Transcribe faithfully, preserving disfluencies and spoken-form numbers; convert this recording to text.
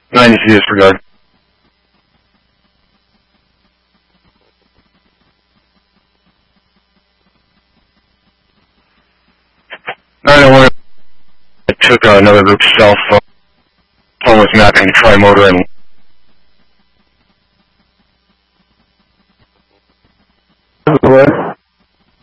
ninety C disregard. nine oh one, I took uh, another group's cell phone. Phone was mapping tri-motor and